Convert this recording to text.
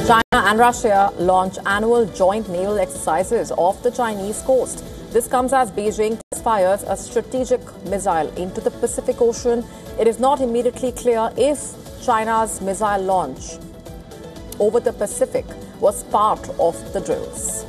China and Russia launch annual joint naval exercises off the Chinese coast. This comes as Beijing fires a strategic missile into the Pacific Ocean. It is not immediately clear if China's missile launch over the Pacific was part of the drills.